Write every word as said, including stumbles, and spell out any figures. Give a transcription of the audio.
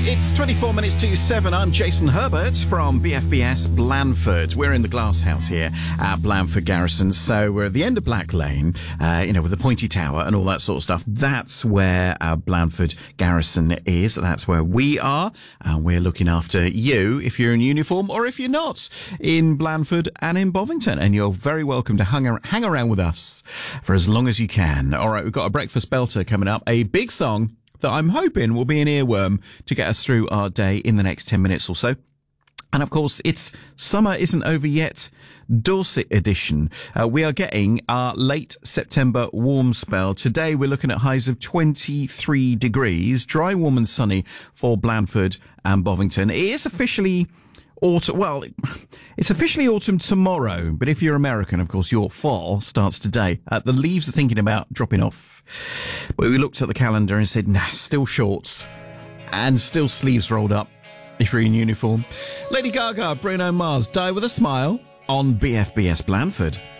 It's twenty-four minutes to seven. I'm Jason Herbert from B F B S Blandford. We're in the glass house here at Blandford Garrison. So we're at the end of Black Lane, uh, you know, with the pointy tower and all that sort of stuff. That's where our Blandford Garrison is. That's where we are. And we're looking after you if you're in uniform or if you're not in Blandford and in Bovington. And you're very welcome to hang, ar- hang around with us for as long as you can. All right, we've got a breakfast belter coming up. A big song that I'm hoping will be an earworm to get us through our day in the next ten minutes or so. And of course, it's Summer Isn't Over Yet Dorset edition. Uh, we are getting our late September warm spell. Today we're looking at highs of twenty-three degrees, dry, warm and sunny for Blandford and Bovington. It is officially autumn. Well, it's officially autumn tomorrow, but if you're American, of course, your fall starts today. Uh, the leaves are thinking about dropping off. But we looked at the calendar and said, nah, still shorts and still sleeves rolled up if you're in uniform. Lady Gaga, Bruno Mars, Die With a Smile on B F B S Blandford.